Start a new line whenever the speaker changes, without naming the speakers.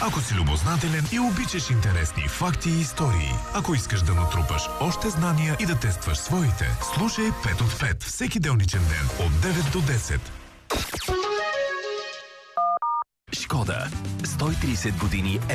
Ако си любознателен и обичаш интересни факти и истории, ако искаш да натрупаш още знания и да тестваш своите, слушай 5 от 5 всеки делничен ден от 9 до 10.
Шкода. 130 години